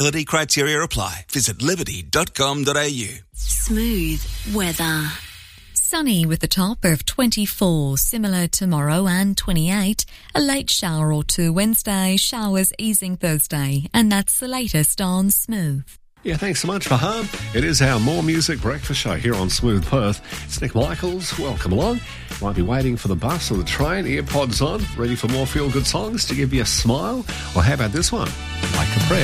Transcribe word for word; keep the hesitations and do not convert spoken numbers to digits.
Eligibility criteria apply. Visit liberty dot com dot a u. Smooth weather. Sunny with a top of twenty-four, similar tomorrow, and twenty-eight. A late shower or two Wednesday, showers easing Thursday. And that's the latest on Smooth. Yeah, thanks so much, Faham. It is our More Music Breakfast Show here on Smooth Perth. It's Nick Michaels. Welcome along. Might be waiting for the bus or the train, earpods on, ready for more feel-good songs to give you a smile. Or how about this one? Like a prayer.